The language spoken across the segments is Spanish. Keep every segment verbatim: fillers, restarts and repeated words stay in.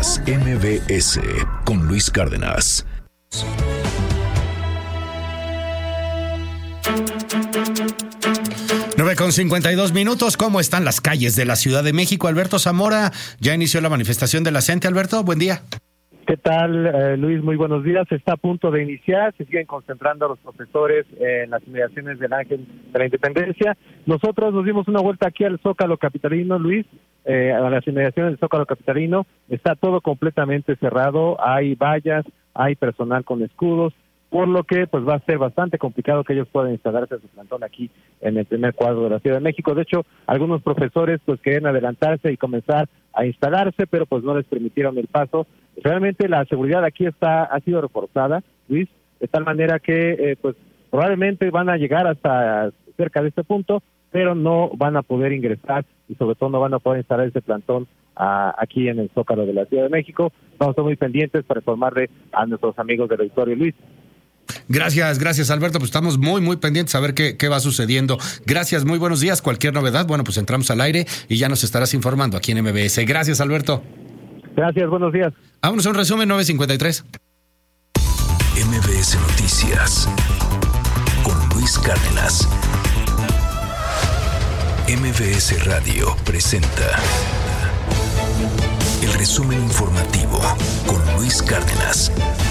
Noticias M V S con Luis Cárdenas. nueve con cincuenta y dos minutos. ¿Cómo están las calles de la Ciudad de México? Alberto Zamora ya inició la manifestación de la gente. Alberto, buen día. ¿Qué tal, eh, Luis? Muy buenos días. Está a punto de iniciar. Se siguen concentrando los profesores en las inmediaciones del Ángel de la Independencia. Nosotros nos dimos una vuelta aquí al Zócalo Capitalino, Luis, eh, a las inmediaciones del Zócalo Capitalino. Está todo completamente cerrado. Hay vallas, hay personal con escudos, por lo que pues va a ser bastante complicado que ellos puedan instalarse su plantón aquí en el primer cuadro de la Ciudad de México. De hecho, algunos profesores pues querían adelantarse y comenzar a instalarse, pero pues no les permitieron el paso. Realmente la seguridad aquí está ha sido reforzada, Luis, de tal manera que eh, pues probablemente van a llegar hasta cerca de este punto, pero no van a poder ingresar y sobre todo no van a poder instalar ese plantón a, aquí en el Zócalo de la Ciudad de México. Vamos a estar muy pendientes para informarle a nuestros amigos del auditorio, Luis. Gracias, gracias Alberto, pues estamos muy, muy pendientes a ver qué, qué va sucediendo. Gracias, muy buenos días. Cualquier novedad, bueno, pues entramos al aire y ya nos estarás informando aquí en M V S. Gracias, Alberto. Gracias, buenos días. Vámonos a un resumen nueve cincuenta y tres. M V S Noticias con Luis Cárdenas. M V S Radio presenta el resumen informativo con Luis Cárdenas.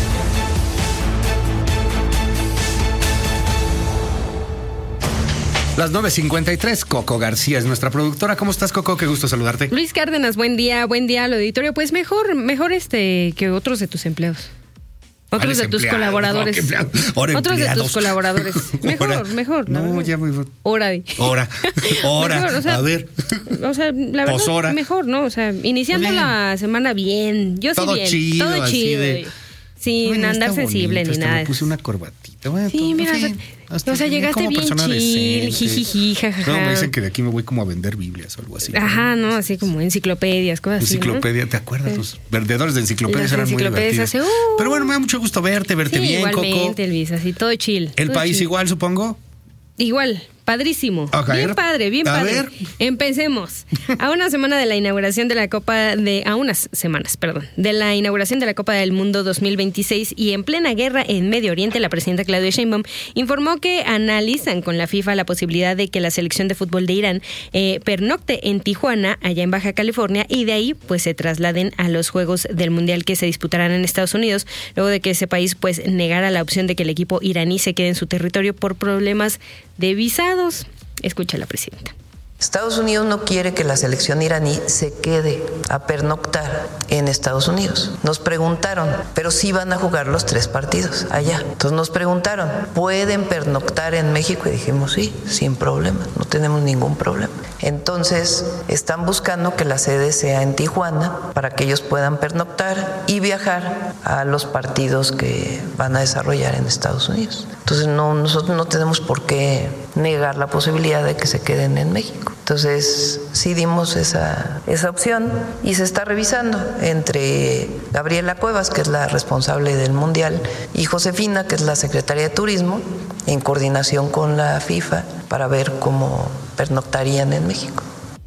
Las nueve cincuenta y tres, Coco García es nuestra productora. ¿Cómo estás, Coco? Qué gusto saludarte. Luis Cárdenas, buen día, buen día al auditorio. Pues mejor, mejor este que otros de tus empleados. Otros de tus colaboradores. No, otros de tus colaboradores. Mejor, Hora. mejor. No, no, ya muy... Hora. De... Hora. Hora. Mejor, o sea, a ver. O sea, la verdad, Poshora. Mejor, ¿no? O sea, iniciando bien. La semana bien. Yo todo sí bien. Chido, todo chido. De... Sin Bueno, andar sensible bonito, ni nada. Me puse una corbatita. Bueno, sí, todo, mira, fin, o sea, o sea llegaste bien chill, jijiji, jajaja. No, me dicen que de aquí me voy como a vender Biblias o algo así. Ajá, no, así como enciclopedias, cosas Enciclopedia, así, ¿no? ¿Te acuerdas? Sí. Los vendedores de enciclopedias Las eran muy divertidos. hace, uh, Pero bueno, me da mucho gusto verte, verte sí, bien, igualmente, Coco. Luis, así todo chill. El todo país chill. igual, supongo. Igual, padrísimo. A ver, bien padre, bien a padre. ver. Empecemos. A una semana de la inauguración de la Copa de... A unas semanas, perdón. De la inauguración de la Copa del Mundo dos mil veintiséis y en plena guerra en Medio Oriente, la presidenta Claudia Sheinbaum informó que analizan con la FIFA la posibilidad de que la selección de fútbol de Irán eh, pernocte en Tijuana, allá en Baja California, y de ahí pues se trasladen a los Juegos del Mundial que se disputarán en Estados Unidos, luego de que ese país pues negara la opción de que el equipo iraní se quede en su territorio por problemas de visados. Escucha a la presidenta. Estados Unidos no quiere que la selección iraní se quede a pernoctar en Estados Unidos. Nos preguntaron, pero sí van a jugar los tres partidos allá. Entonces nos preguntaron, ¿pueden pernoctar en México? Y dijimos, sí, sin problema, no tenemos ningún problema. Entonces están buscando que la sede sea en Tijuana para que ellos puedan pernoctar y viajar a los partidos que van a desarrollar en Estados Unidos. Entonces no, nosotros no tenemos por qué negar la posibilidad de que se queden en México. Entonces sí dimos esa, esa opción y se está revisando entre Gabriela Cuevas, que es la responsable del Mundial, y Josefina, que es la secretaria de Turismo, en coordinación con la FIFA para ver cómo pernoctarían en México.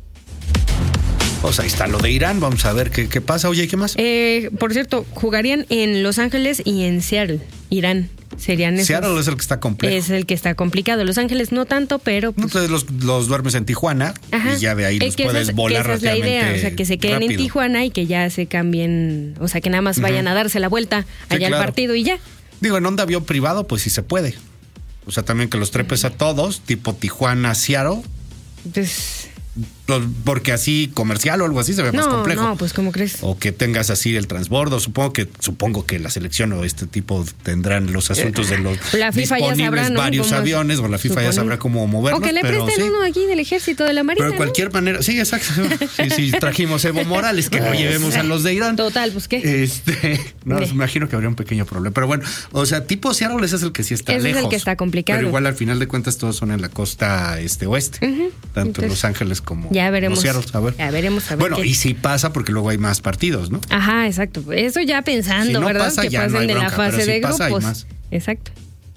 Pues ahí está lo de Irán, vamos a ver qué, qué pasa. Oye, ¿y qué más? Eh, por cierto, jugarían en Los Ángeles y en Seattle, Irán. Serían esos, Seattle es el que está complejo. Es el que está complicado. Los Ángeles no tanto, pero... Pues, entonces los, los duermes en Tijuana. Ajá. Y ya de ahí los puedes es, volar que esa es la idea, o sea, que se queden rápido. en Tijuana y que ya se cambien, o sea, que nada más vayan uh-huh. a darse la vuelta allá sí, al claro. partido y ya. Digo, en onda avión privado, pues sí se puede. O sea, también que los trepes a todos, tipo Tijuana, Seattle. Pues... Porque así comercial o algo así se ve no, más complejo. No, pues ¿cómo crees? O que tengas así el transbordo. Supongo que supongo que la selección o este tipo tendrán los asuntos de los la FIFA disponibles ya sabrá, ¿no? varios aviones o la FIFA supone. Ya sabrá cómo moverlos. O que le pero presten sí. uno aquí del ejército de la Marina. Pero de cualquier ¿no? manera, sí, exacto. Sí, sí, trajimos Evo Morales, que no llevemos a los de Irán. Total, pues qué. Este, no, me imagino que habría un pequeño problema. Pero bueno, o sea, tipo Seattle ese es el que sí está ese lejos. Es el que está complicado. Pero igual al final de cuentas todos son en la costa este oeste. Uh-huh. Tanto Entonces, Los Ángeles como ya veremos. Seattle. A ver. Ya veremos a ver. Bueno, qué... y si pasa, porque luego hay más partidos, ¿no? Ajá, exacto. Eso ya pensando, si no ¿verdad? Pasa, que ya pasen no hay de bronca, la fase si de pasa, grupos. Hay más. Exacto.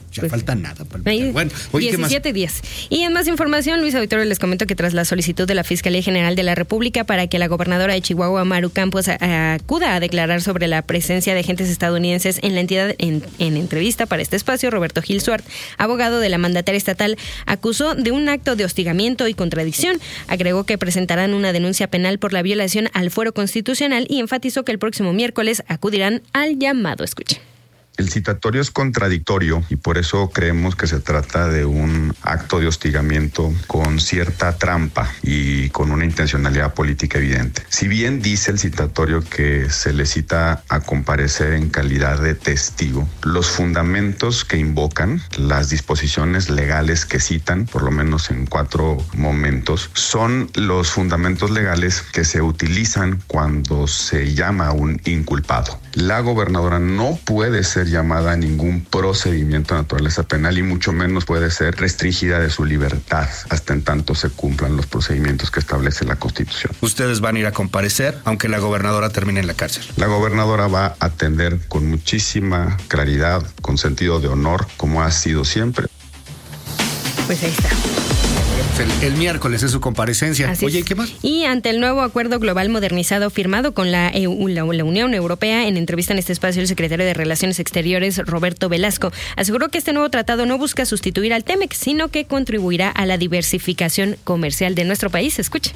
Ya pues, falta nada. Para ahí, bueno, oye, diecisiete días. Y en más información, Luis Auditorio, les comento que tras la solicitud de la Fiscalía General de la República para que la gobernadora de Chihuahua, Maru Campos, a, a, acuda a declarar sobre la presencia de agentes estadounidenses en la entidad, en, en entrevista para este espacio, Roberto Gil Suart, abogado de la mandataria estatal, acusó de un acto de hostigamiento y contradicción. Agregó que presentarán una denuncia penal por la violación al fuero constitucional y enfatizó que el próximo miércoles acudirán al llamado. Escuchen. El citatorio es contradictorio y por eso creemos que se trata de un acto de hostigamiento con cierta trampa y con una intencionalidad política evidente. Si bien dice el citatorio que se le cita a comparecer en calidad de testigo, los fundamentos que invocan, las disposiciones legales que citan, por lo menos en cuatro momentos, son los fundamentos legales que se utilizan cuando se llama a un inculpado. La gobernadora no puede ser llamada a ningún procedimiento de naturaleza penal y mucho menos puede ser restringida de su libertad hasta en tanto se cumplan los procedimientos que establece la Constitución. Ustedes van a ir a comparecer aunque la gobernadora termine en la cárcel. La gobernadora va a atender con muchísima claridad, con sentido de honor, como ha sido siempre. Pues ahí está. El, el miércoles es su comparecencia. Así Oye, es. ¿qué más? Y ante el nuevo acuerdo global modernizado firmado con la, E U, la, la Unión Europea, en entrevista en este espacio, el secretario de Relaciones Exteriores, Roberto Velasco, aseguró que este nuevo tratado no busca sustituir al TEMEC, sino que contribuirá a la diversificación comercial de nuestro país. Escuche.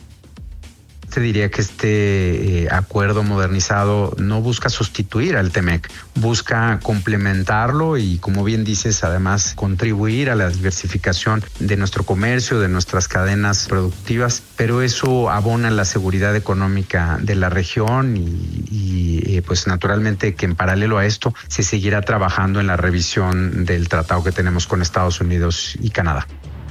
Te diría que este eh, acuerdo modernizado no busca sustituir al TEMEC, busca complementarlo y, como bien dices, además contribuir a la diversificación de nuestro comercio, de nuestras cadenas productivas, pero eso abona la seguridad económica de la región y, y eh, pues naturalmente que en paralelo a esto se seguirá trabajando en la revisión del tratado que tenemos con Estados Unidos y Canadá.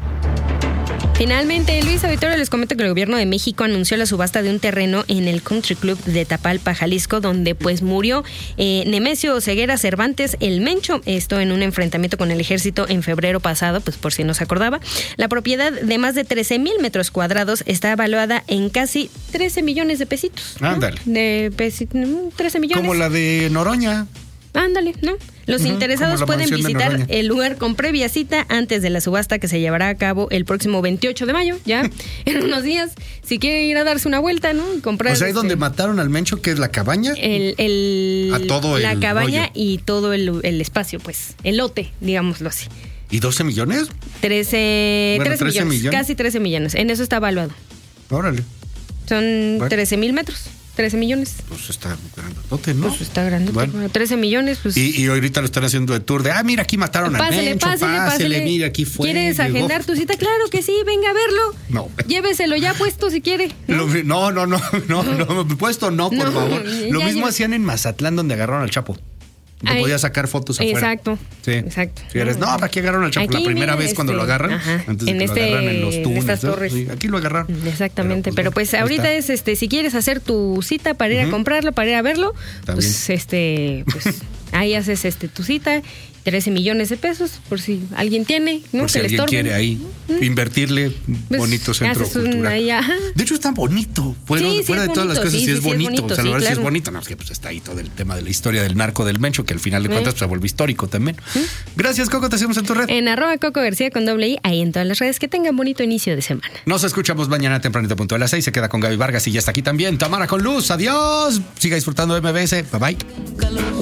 Finalmente, Luis Auditorio, les comento que el gobierno de México anunció la subasta de un terreno en el Country Club de Tapalpa, Jalisco, donde pues murió eh, Nemesio Ceguera Cervantes, el Mencho, esto en un enfrentamiento con el ejército en febrero pasado, pues por si no se acordaba. La propiedad de más de trece mil metros cuadrados está evaluada en casi trece millones de pesitos. ¿no? Ándale. De pesi- trece millones. Como la de Noroña. Ándale, ¿no? Los uh-huh, interesados pueden visitar el lugar con previa cita antes de la subasta que se llevará a cabo el próximo veintiocho de mayo, ya en unos días. Si quieren ir a darse una vuelta, ¿no? Comprar. O sea, ahí este, donde mataron al Mencho, que es la cabaña. El, el, a todo la el cabaña rollo. Y todo el, el espacio, pues, el lote, digámoslo así. ¿Y doce millones? trece, Bueno, trece, trece millones, millones. Casi trece millones. En eso está evaluado. Órale. Son bueno. trece mil metros. trece millones. Pues está grandote, ¿no? Pues está grandote. Bueno. trece millones, pues. Y, y ahorita lo están haciendo de tour de, ah, mira, aquí mataron pásele, al Mencho, pásele, pásele, pásele. mira, aquí fue. ¿Quieres llegó. agendar tu cita? Claro que sí, venga a verlo. No. Lléveselo ya puesto si quiere. ¿No? Lo- No, no, no, no, no, puesto no, por No, favor. ya, Lo ya, mismo ya. hacían en Mazatlán, donde agarraron al Chapo. No Ay, podía sacar fotos afuera. Exacto. Sí. Exacto. Si eres, no, aquí agarraron al Chapo Aquí, la primera mira, vez cuando este, lo agarran. ajá, Antes de en que este- lo agarran en los en túneles. estas ¿no? torres. Sí, aquí lo agarraron. Exactamente, pero pues, bueno, ahí ahorita está. es este, si quieres hacer tu cita para ir a comprarlo, para ir a verlo, Está pues este, pues ahí haces este tu cita, trece millones de pesos, por si alguien tiene, ¿no? Por si que le alguien estorben. quiere ahí invertirle un Pues, bonito centro haces un- cultural. ahí, ajá. De hecho, está bonito. Fuera, Sí, sí fuera es de todas las bonito, cosas, sí, sí, sí, es sí es bonito. bonito, O sea, sí, la verdad sí es claro. bonito. No, es que pues está ahí todo el tema de la historia del narco del Mencho, que al final de cuentas pues, se vuelve histórico también. Gracias, Coco. Te hacemos en tu red. En arroba Coco García con doble I, ahí en todas las redes. Que tengan bonito inicio de semana. Nos escuchamos mañana tempranito, punto a las seis. Se queda con Gaby Vargas y ya está aquí también Tamara con Luz. Adiós. Siga disfrutando de M B S. Bye bye.